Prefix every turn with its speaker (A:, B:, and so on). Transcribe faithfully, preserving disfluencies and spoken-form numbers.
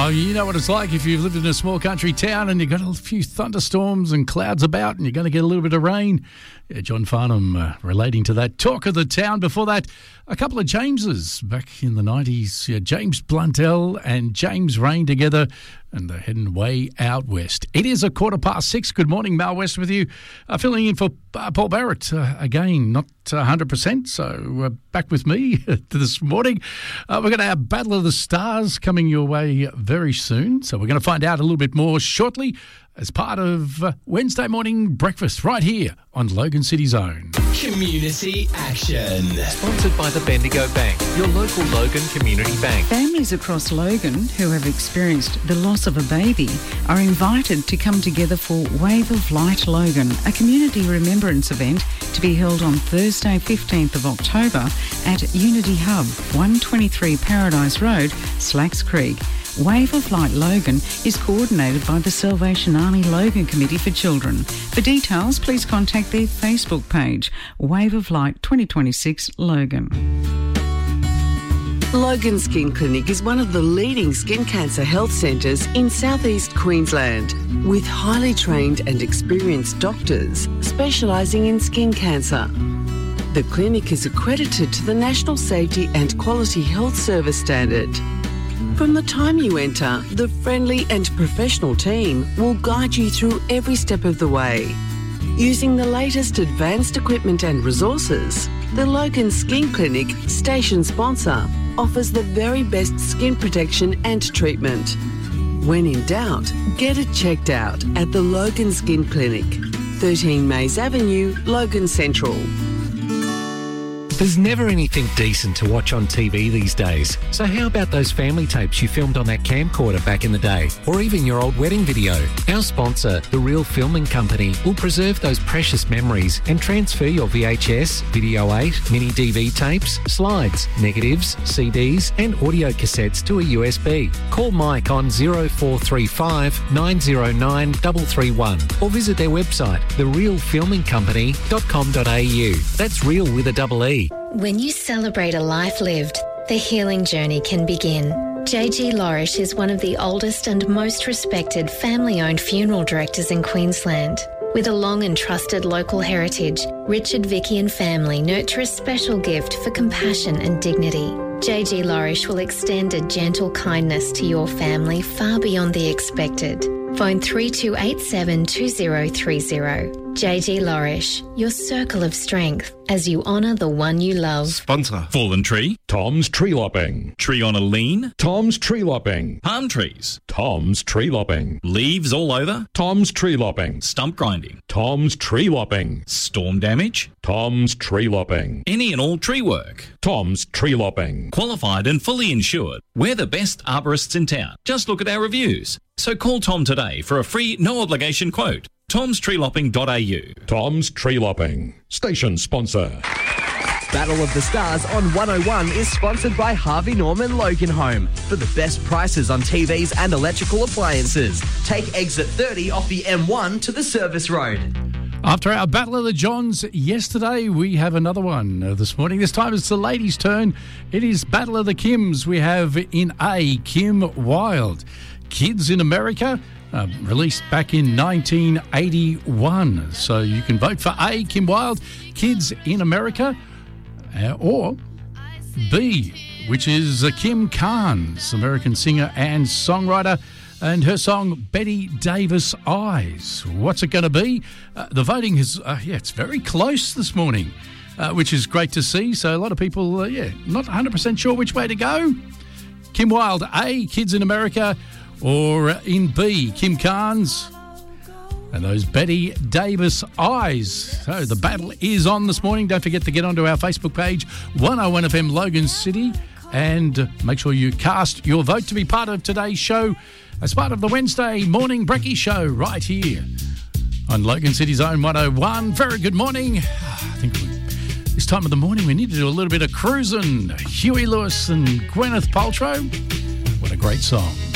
A: Oh, you know what it's like if you've lived in a small country town and you've got a few thunderstorms and clouds about and you're going to get a little bit of rain. Yeah, John Farnham uh, relating to that. Talk of the town. Before that, a couple of Jameses back in the nineties. Yeah, James Blundell and James Rain together, and they're heading way out west. It is a quarter past six. Good morning, Mal West with you. Uh, filling in for uh, Paul Barrett. Uh, again, not one hundred percent, so uh, back with me this morning. Uh, we're going to have Battle of the Stars coming your way very soon, so we're going to find out a little bit more shortly as part of uh, Wednesday morning breakfast right here on Logan City's Own.
B: Community Action.
C: Sponsored by the Bendigo Bank, your local Logan community bank.
D: Families across Logan who have experienced the loss of a baby are invited to come together for Wave of Light Logan, a community remembrance event to be held on Thursday, fifteenth of October at Unity Hub, one twenty-three Paradise Road, Slacks Creek. Wave of Light Logan is coordinated by the Salvation Army Logan Committee for Children. For details, please contact their Facebook page, Wave of Light twenty twenty-six Logan.
E: Logan Skin Clinic is one of the leading skin cancer health centres in southeast Queensland, with highly trained and experienced doctors specialising in skin cancer. The clinic is accredited to the National Safety and Quality Health Service standard. From the time you enter, the friendly and professional team will guide you through every step of the way. Using the latest advanced equipment and resources, the Logan Skin Clinic, station sponsor, offers the very best skin protection and treatment. When in doubt, get it checked out at the Logan Skin Clinic, thirteen Mays Avenue, Logan Central.
C: There's never anything decent to watch on T V these days. So how about those family tapes you filmed on that camcorder back in the day? Or even your old wedding video? Our sponsor, The Real Filming Company, will preserve those precious memories and transfer your V H S, Video eight, mini D V tapes, slides, negatives, C Ds and audio cassettes to a U S B. Call Mike on zero four three five, nine zero nine, three three one or visit their website, the real filming company dot com dot a u. That's real with a double E.
F: When you celebrate a life lived, the healing journey can begin. J G Lorish is one of the oldest and most respected family-owned funeral directors in Queensland. With a long and trusted local heritage, Richard, Vicky and family nurture a special gift for compassion and dignity. J G Lorish will extend a gentle kindness to your family far beyond the expected. Phone three two eight seven, two zero three zero. J G Lorish, your circle of strength as you honour the one you love.
G: Sponsor. Fallen Tree.
H: Tom's Tree Lopping.
G: Tree on a Lean.
H: Tom's Tree Lopping.
G: Palm trees.
H: Tom's Tree Lopping.
G: Leaves all over.
H: Tom's Tree Lopping.
G: Stump grinding.
H: Tom's Tree Lopping.
G: Storm damage.
H: Tom's Tree Lopping.
G: Any and all tree work.
H: Tom's Tree Lopping.
G: Qualified and fully insured. We're the best arborists in town. Just look at our reviews. So call Tom today for a free, no obligation quote. toms tree lopping dot a u.
H: Tom's Tree Lopping. Station sponsor.
B: Battle of the Stars on one oh one is sponsored by Harvey Norman Logan Home. For the best prices on T Vs and electrical appliances, take exit thirty off the M one to the service road.
A: After our Battle of the Johns yesterday, we have another one uh, this morning. This time it's the ladies' turn. It is Battle of the Kims. We have in A, Kim Wilde. Kids in America, uh, released back in nineteen eighty-one. So you can vote for A, Kim Wilde, Kids in America, uh, or B, which is uh, Kim Carnes, American singer and songwriter, and her song Betty Davis Eyes. What's it going to be? Uh, the voting is, uh, yeah, it's very close this morning, uh, which is great to see. So a lot of people, uh, yeah, not one hundred percent sure which way to go. Kim Wilde, A, Kids in America, or in B, Kim Carnes and those Betty Davis Eyes. So the battle is on this morning. Don't forget to get onto our Facebook page, one oh one F M Logan City, and make sure you cast your vote to be part of today's show as part of the Wednesday morning brekkie show right here on Logan City's Own one oh one. Very good morning. I think this time of the morning we need to do a little bit of cruising. Huey Lewis and Gwyneth Paltrow. What a great song.